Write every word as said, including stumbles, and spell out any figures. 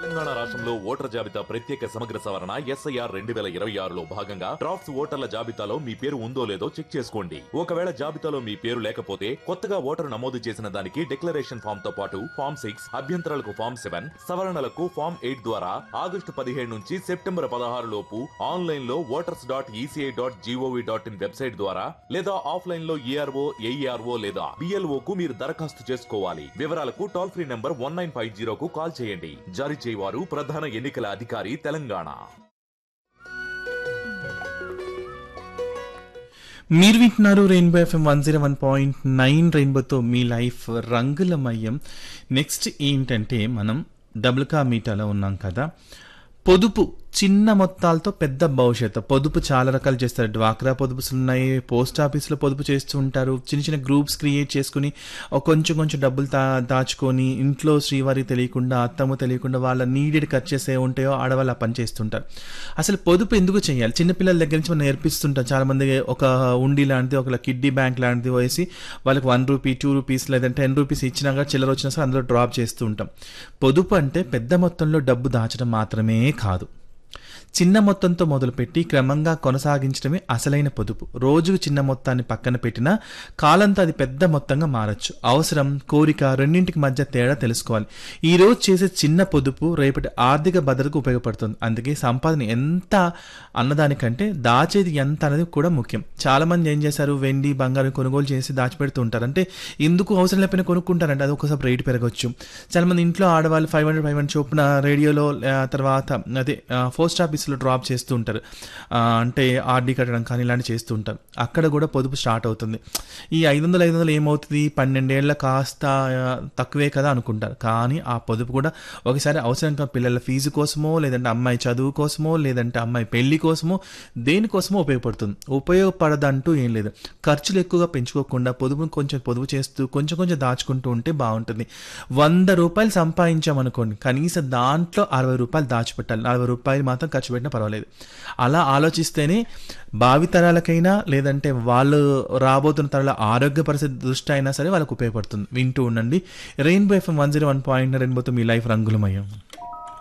తెలంగాణ రాష్ట్రంలో ఓటర్ జాబితా ప్రత్యేక సమగ్ర సవరణ ఎస్ఐఆర్ రెండు వేల ఇరవై ఆరులో భాగంగా డ్రాఫ్ట్స్ ఓటర్ల జాబితాలో మీ పేరు ఉందో లేదో చెక్ చేసుకోండి. ఒకవేళ జాబితాలో మీ పేరు లేకపోతే కొత్తగా ఓటరు నమోదు చేసిన దానికి డిక్లరేషన్ ఫామ్ తో పాటు ఫామ్ సిక్స్ అభ్యంతరాలకు ఫామ్ సెవెన్ సవరణలకు ఫామ్ ఎయిట్ ద్వారా ఆగస్టు పదిహేడు నుంచి సెప్టెంబర్ పదహారు లోపు ఆన్లైన్ లో voters dot ECI dot GOV dot in website ద్వారా లేదా ఆఫ్లైన్ లో ఈఆర్ఓ ఏఈఆర్ఓ లేదా బిఎల్ఓ కు మీరు దరఖాస్తు చేసుకోవాలి. వివరాలకు toll free number one nine five జీరోకు call చేయండి. జారీ చేయవారు ప్రధాన ఎన్నికల అధికారి తెలంగాణ. మీరు వింటున్నారు rainbow FM one zero one point nine రెయిన్బోతో మీ లైఫ్ రంగులమయం. నెక్స్ట్ ఏంటంటే మనం డబుల్ కా మీటాలో ఉన్నాం కదా. పొదుపు చిన్న మొత్తాలతో పెద్ద భవిష్యత్తు. పొదుపు చాలా రకాలు చేస్తారు. డ్వాక్రా పొదుపులు ఉన్నాయి, పోస్ట్ ఆఫీస్లో పొదుపు చేస్తూ ఉంటారు. చిన్న చిన్న గ్రూప్స్ క్రియేట్ చేసుకుని కొంచెం కొంచెం డబ్బులు దా దాచుకొని ఇంట్లో శ్రీవారి తెలియకుండా అత్తమ్మ తెలియకుండా వాళ్ళ నీడెడ్ ఖర్చెస్ ఏ ఉంటాయో ఆడవాళ్ళు ఆ పని చేస్తుంటారు. అసలు పొదుపు ఎందుకు చేయాలి? చిన్నపిల్లల దగ్గర నుంచి మనం నేర్పిస్తుంటాం. చాలామంది ఒక ఉండి లాంటిది ఒక కిడ్డీ బ్యాంక్ లాంటిది వేసి వాళ్ళకి వన్ రూపీ టూ రూపీస్ లేదంటే టెన్ రూపీస్ ఇచ్చినా కూడా చిల్లర వచ్చినా సరే అందులో డ్రాప్ చేస్తూ ఉంటాం. పొదుపు అంటే పెద్ద మొత్తంలో డబ్బు దాచడం మాత్రమే కాదు, చిన్న మొత్తంతో మొదలుపెట్టి క్రమంగా కొనసాగించడమే అసలైన పొదుపు. రోజుకు చిన్న మొత్తాన్ని పక్కన పెట్టినా కాలంతో అది పెద్ద మొత్తంగా మారచ్చు. అవసరం, కోరిక రెండింటికి మధ్య తేడా తెలుసుకోవాలి. ఈ రోజు చేసే చిన్న పొదుపు రేపటి ఆర్థిక భద్రతకు ఉపయోగపడుతుంది. అందుకే సంపాదన ఎంత అన్నదానికంటే దాచేది ఎంత అనేది కూడా ముఖ్యం. చాలా మంది ఏం చేశారు, వెండి బంగారం కొనుగోలు చేసి దాచిపెడుతూ ఉంటారు. అంటే ఎందుకు అవసరం లేకపోయినా కొనుక్కుంటారంటే అది ఒకసారి రేటు పెరగచ్చు. చాలా మంది ఇంట్లో ఆడవాళ్ళు ఫైవ్ హండ్రెడ్ ఫైవ్ హండ్రెడ్ చొప్పున రేడియోలో తర్వాత అదే పోస్ట్ ఆఫీస్ లో డ్రాప్ చేస్తూ ఉంటారు. అంటే ఆర్డీ కట్టడం కానీ ఇలాంటివి చేస్తూ ఉంటారు. అక్కడ కూడా పొదుపు స్టార్ట్ అవుతుంది. ఈ ఐదు వందలు ఐదు వందలు ఏమవుతుంది, పన్నెండేళ్ల కాస్త తక్కువే కదా అనుకుంటారు. కానీ ఆ పొదుపు కూడా ఒకసారి అవసరం పిల్లల ఫీజు కోసమో లేదంటే అమ్మాయి చదువు కోసమో లేదంటే అమ్మాయి పెళ్లి కోసమో దేనికోసమో ఉపయోగపడుతుంది. ఉపయోగపడదంటూ ఏం లేదు. ఖర్చులు ఎక్కువగా పెంచుకోకుండా పొదుపును కొంచెం పొదుపు చేస్తూ కొంచెం కొంచెం దాచుకుంటూ ఉంటే బాగుంటుంది. వంద రూపాయలు సంపాదించామనుకోండి, కనీసం దాంట్లో అరవై రూపాయలు దాచిపెట్టాలి. నలభై రూపాయలు మాత్రం ఖర్చు పెట్టినా పర్వాలేదు. అలా ఆలోచిస్తేనే భావితరాలకైనా లేదంటే వాళ్ళు రాబోతున్న తరాల ఆరోగ్య పరిస్థితి దృష్టి అయినా సరే వాళ్ళకు ఉపయోగపడుతుంది. వింటూ ఉండండి rainbow FM one zero one point రెయిన్బోతో మీ లైఫ్ రంగులమయం.